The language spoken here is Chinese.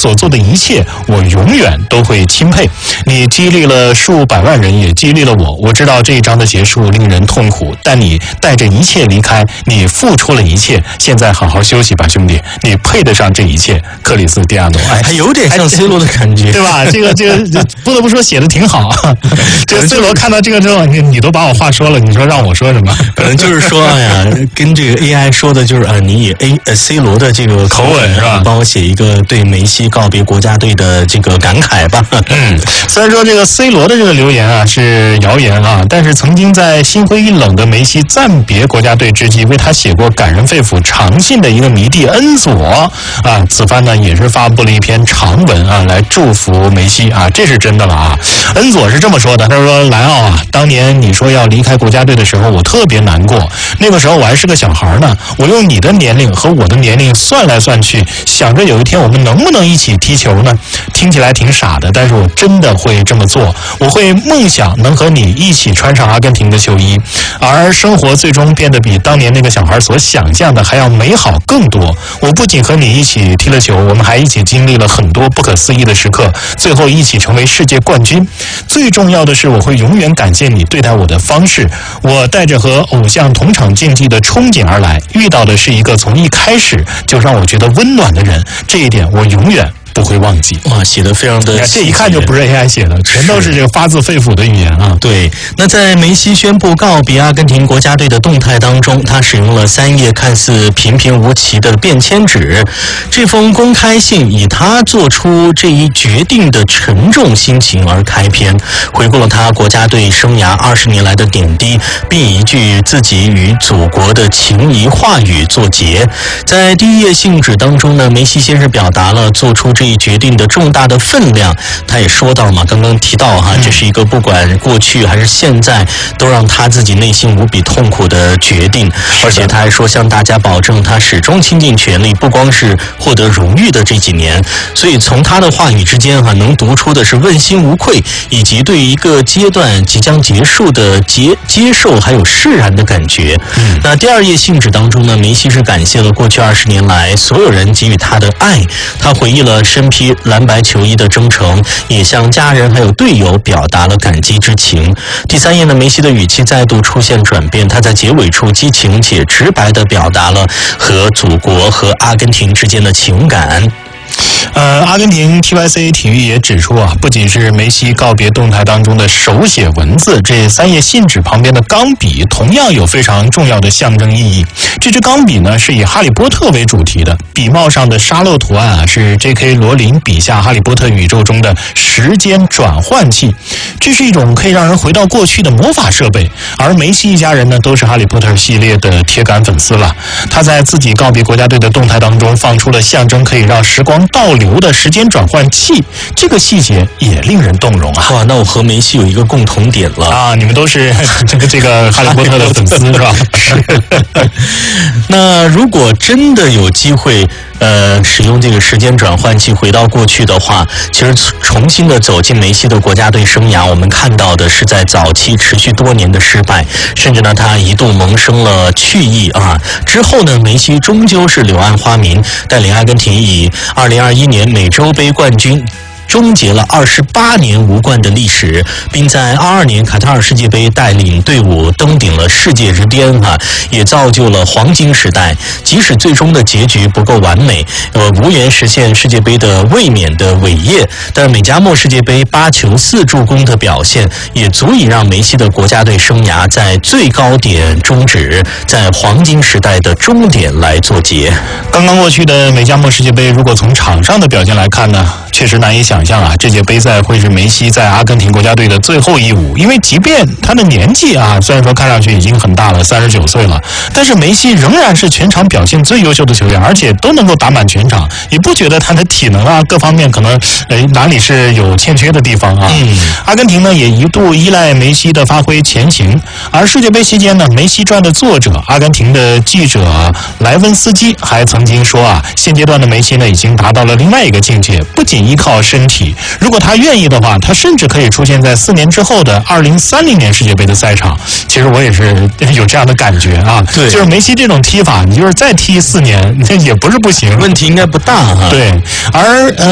所做的一切，我永远都会钦佩。你激励了数百万人，也激励了我。我知道这一章的结束令人痛苦，但你带着一切离开，你付出了一切。现在好好休息吧，兄弟，你配得上这一切。克里斯蒂亚诺， 还有点像 C 罗的感觉， 对吧？这个不得不说写的挺好啊。这个 C 罗看到这个之后，你都把我话说了，你说让我说什么？ 可能就是说呀，跟这个 AI 说的就是你以C 罗的这个口吻是吧，帮我写一个对梅西告别国家队的这个感慨吧。 虽然说这个 C 罗的这个留言啊是谣言啊，但是曾经在心灰意冷的梅西暂别国家队之际，为他写过感人肺腑长信的一个迷弟恩佐啊，此番呢也是发布了一篇长文啊，来祝福梅西啊，这是真的了啊。恩佐是这么说的，他说：“莱奥啊，当年你说要离开国家队的时候，我特别难过。那个时候我还是个小孩呢，我用你的年龄和我的年龄算来算去，想着有一天我们能不能一起踢球呢？听起来挺傻的，但是我真的会这么做。我会梦想能和你一起穿上阿根廷的球衣，而生活最终变得比当年那个小孩所想象的还要美好更多。我不仅和你一起踢了球，我们还一起经历了很多不可思议的时刻，最后一起成为世界冠军。最重要的是，我会永远感谢你对待我的方式。我带着和偶像同场竞技的憧憬而来，遇到的是一个从一开始就让我觉得温暖的人，这一点我永远不会忘记。” 哇，写得非常的， 这一看就不是 AI 写的，全都是这个发自肺腑的语言啊。 对，那在梅西宣布告别阿根廷国家队的动态当中，他使用了3页看似平平无奇的便签纸。这封公开信以他做出这一决定的沉重心情而开篇，回顾了他国家队生涯20年来的点滴，并以一句自己与祖国的情谊话语作结。在第1页信纸当中呢，梅西先是表达了做出这一决定的重大的分量。他也说到嘛，刚刚提到这是一个不管过去还是现在都让他自己内心无比痛苦的决定，而且他还说向大家保证他始终倾尽全力，不光是获得荣誉的这几年。所以从他的话语之间能读出的是问心无愧，以及对于一个阶段即将结束的接受还有释然的感觉。那第2页信纸当中呢，梅西是感谢了过去20年来所有人给予他的爱，他回忆了身披蓝白球衣的征程，也向家人还有队友表达了感激之情。第3页呢，梅西的语气再度出现转变，他在结尾处激情且直白地表达了和祖国和阿根廷之间的情感。 阿根廷 TYC 体育也指出啊，不仅是梅西告别动态当中的手写文字，这3页信纸旁边的钢笔同样有非常重要的象征意义。这支钢笔呢是以哈利波特为主题的，笔帽上的沙漏图案啊是 J.K. 罗琳笔下哈利波特宇宙中的时间转换器，这是一种可以让人回到过去的魔法设备。而梅西一家人呢都是哈利波特系列的铁杆粉丝了，他在自己告别国家队的动态当中放出了象征可以让时光倒流的时间转换器，这个细节也令人动容啊！ 哇，那我和梅西有一个共同点了啊！你们都是这个哈利波特的粉丝是吧？ 是。那如果真的有机会使用这个时间转换器回到过去的话，其实重新的走进梅西的国家队生涯，我们看到的是在早期持续多年的失败，甚至呢他一度萌生了去意啊。之后呢，梅西终究是柳暗花明，带领阿根廷以2021年美洲杯冠军终结了28年无冠的历史，并在22年卡塔尔世界杯带领队伍登顶了世界之巅也造就了黄金时代。即使最终的结局不够完美，无缘实现世界杯的卫冕的伟业，但美加墨世界杯8球4助攻的表现，也足以让梅西的国家队生涯在最高点终止，在黄金时代的终点来作结。 刚刚过去的美加墨世界杯，如果从场上的表现来看呢，确实难以想象啊，这届杯赛会是梅西在阿根廷国家队的最后一舞。因为即便他的年纪啊，虽然说看上去已经很大了，39岁了，但是梅西仍然是全场表现最优秀的球员，而且都能够打满全场，也不觉得他的体能啊各方面可能哪里是有欠缺的地方啊。阿根廷呢也一度依赖梅西的发挥前行，而世界杯期间呢，梅西传的作者阿根廷的记者莱温斯基还曾经说啊，现阶段的梅西呢已经达到了另外一个境界，不仅依靠身体，如果他愿意的话，他甚至可以出现在4年之后的2030年世界杯的赛场。其实我也是有这样的感觉啊， 对， 就是梅西这种踢法，你就是再踢4年，也不是不行， 问题应该不大哈。 对，而